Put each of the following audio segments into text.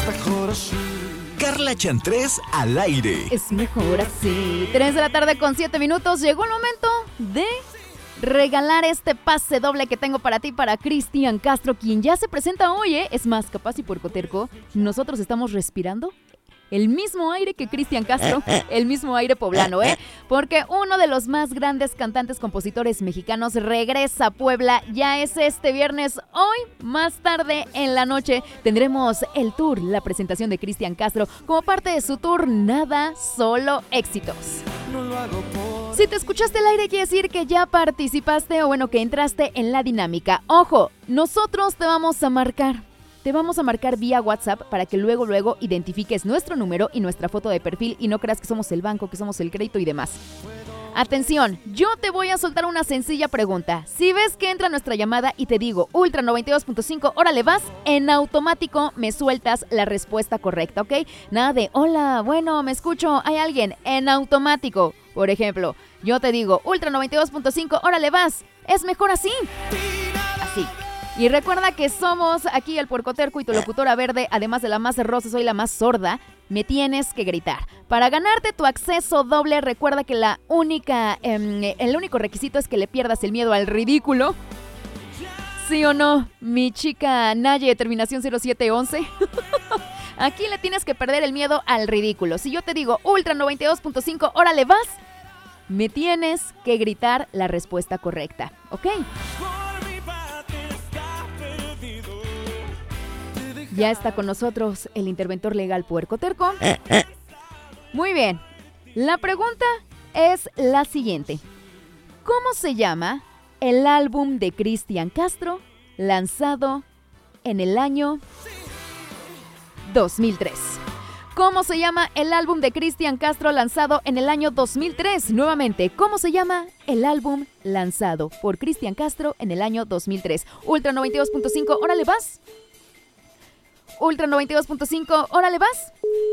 mejor así. Carla Chantrés al aire. Es mejor así. 3 de la tarde con 7 minutos. Llegó el momento de regalar este pase doble que tengo para ti, para Cristian Castro, quien ya se presenta hoy, ¿eh? Es más, capaz y puercoterco, nosotros estamos respirando el mismo aire que Cristian Castro, el mismo aire poblano, ¿eh? Porque uno de los más grandes cantantes, compositores mexicanos regresa a Puebla. Ya es este viernes. Hoy, más tarde en la noche, tendremos el tour, la presentación de Cristian Castro como parte de su tour Nada, Solo Éxitos. Si te escuchaste el aire, quiere decir que ya participaste o bueno, que entraste en la dinámica. Ojo, nosotros te vamos a marcar. Te vamos a marcar vía WhatsApp para que luego identifiques nuestro número y nuestra foto de perfil y no creas que somos el banco, que somos el crédito y demás. Atención, yo te voy a soltar una sencilla pregunta. Si ves que entra nuestra llamada y te digo Ultra 92.5, órale vas, en automático me sueltas la respuesta correcta, ¿ok? Nada de, hola, bueno, me escucho, hay alguien, en automático. Por ejemplo, yo te digo Ultra 92.5, órale vas, es mejor así. Así. Y recuerda que somos aquí el puercoterco y tu locutora verde, además de la más rosa, soy la más sorda. Me tienes que gritar. Para ganarte tu acceso doble, recuerda que el único requisito es que le pierdas el miedo al ridículo. ¿Sí o no, mi chica Naye, terminación 0711? Aquí le tienes que perder el miedo al ridículo. Si yo te digo Ultra 92.5, órale vas, me tienes que gritar la respuesta correcta, ¿ok? Ya está con nosotros el interventor legal puercoterco. Muy bien. La pregunta es la siguiente. ¿Cómo se llama el álbum de Cristian Castro lanzado en el año 2003? ¿Cómo se llama el álbum de Cristian Castro lanzado en el año 2003? Nuevamente, ¿cómo se llama el álbum lanzado por Cristian Castro en el año 2003? Ultra 92.5, órale vas. Ultra 92.5, órale vas.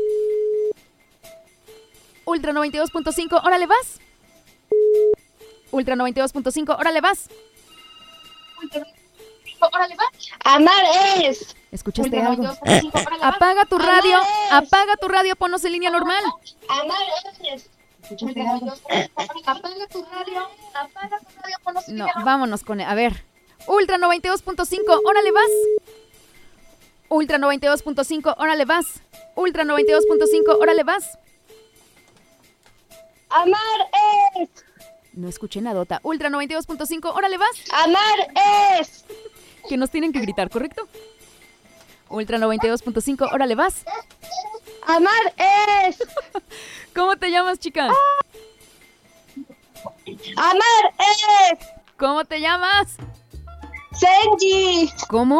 Ultra 92.5, órale vas. Ultra 92.5, órale vas. Ultra 92.5, órale vas. Amar es. ¿Escuchaste algo? Apaga tu radio, apaga tu radio, ponnos en línea normal. Amar es. Apaga tu radio, ponnos en línea normal. No, vámonos con a ver. Ultra 92.5, órale vas. Ultra 92.5, órale vas. Ultra 92.5, órale vas. Amar es. No escuché nadota. Ultra 92.5, órale vas. Amar es. Que nos tienen que gritar, ¿correcto? Ultra 92.5, órale vas. Amar es. ¿Cómo te llamas, chica? Amar es. ¿Cómo te llamas? Senji. ¿Cómo?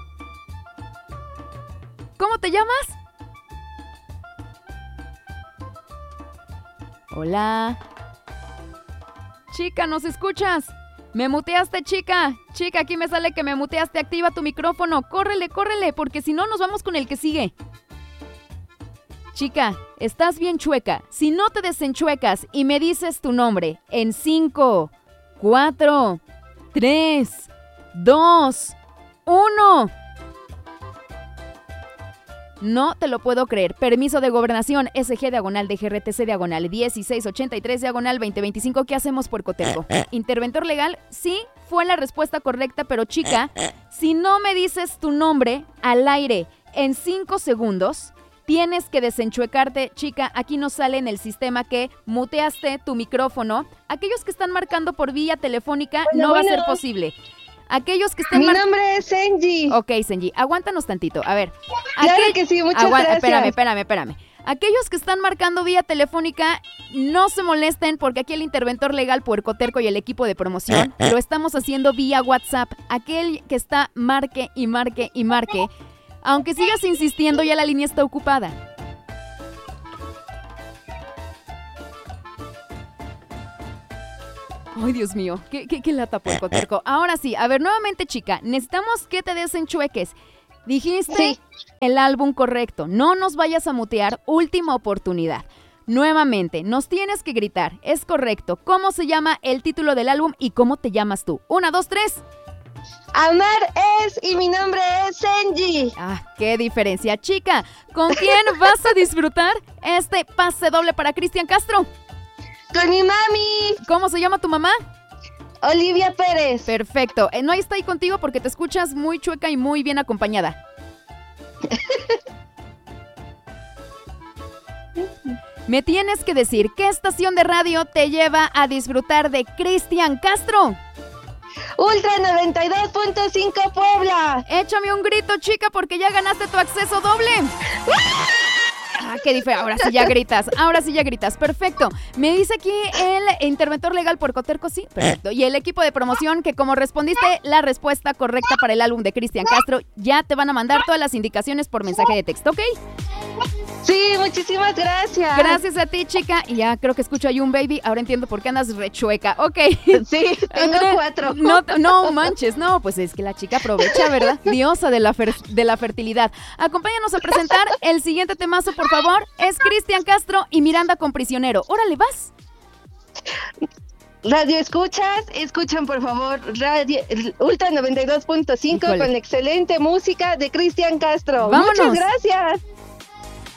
¿Cómo te llamas? Hola. Chica, ¿nos escuchas? Me muteaste, chica. Chica, aquí me sale que me muteaste. Activa tu micrófono. Córrele, córrele, porque si no nos vamos con el que sigue. Chica, estás bien chueca. Si no te desenchuecas y me dices tu nombre en 5, 4, 3, 2, 1... No te lo puedo creer. Permiso de gobernación, SG diagonal de GRTC diagonal 1683 diagonal 2025. ¿Qué hacemos, puercoterco? Interventor legal, sí, fue la respuesta correcta, pero chica, si no me dices tu nombre al aire en 5 segundos, tienes que desenchuecarte, chica. Aquí nos sale en el sistema que muteaste tu micrófono. Aquellos que están marcando por vía telefónica, no va a ser posible. Aquellos que estén Mi nombre es Senji. Ok, Senji, aguántanos tantito. A ver. Claro que sí, muchas gracias. Espérame. Aquellos que están marcando vía telefónica, no se molesten porque aquí el interventor legal puercoterco y el equipo de promoción lo estamos haciendo vía WhatsApp. Aquel que está marque y marque y marque, aunque sigas insistiendo, ya la línea está ocupada. Ay, Dios mío, qué lata, puercoterco. Ahora sí, a ver, nuevamente, chica, necesitamos que te desenchueques. Dijiste sí. El álbum correcto. No nos vayas a mutear. Última oportunidad. Nuevamente, nos tienes que gritar. Es correcto. ¿Cómo se llama el título del álbum y cómo te llamas tú? 1, 2, 3. Amar es y mi nombre es Senji. Ah, qué diferencia, chica. ¿Con quién vas a disfrutar este pase doble para Cristian Castro? Con mi mami, ¿Cómo se llama tu mamá? Olivia Pérez. Perfecto. No está ahí contigo porque te escuchas muy chueca y muy bien acompañada. Me tienes que decir, ¿qué estación de radio te lleva a disfrutar de Cristian Castro? Ultra 92.5 Puebla. Échame un grito, chica, porque ya ganaste tu acceso doble. Ah, qué diferente. Ahora sí ya gritas. Perfecto. Me dice aquí el interventor legal por Coterco, sí. Perfecto. Y el equipo de promoción que como respondiste la respuesta correcta para el álbum de Cristian Castro, ya te van a mandar todas las indicaciones por mensaje de texto, ¿ok? Sí, muchísimas gracias. Gracias a ti, chica. Y ya creo que escucho ahí un baby. Ahora entiendo por qué andas rechueca. Ok. Sí, tengo 4. No manches. No, pues es que la chica aprovecha, ¿verdad? Diosa de la fertilidad. Acompáñanos a presentar el siguiente temazo, por favor. Es Cristian Castro y Miranda con Prisionero. Órale, vas. Radio escuchan por favor Radio Ultra 92.5 con excelente música de Cristian Castro. Vámonos. Muchas gracias.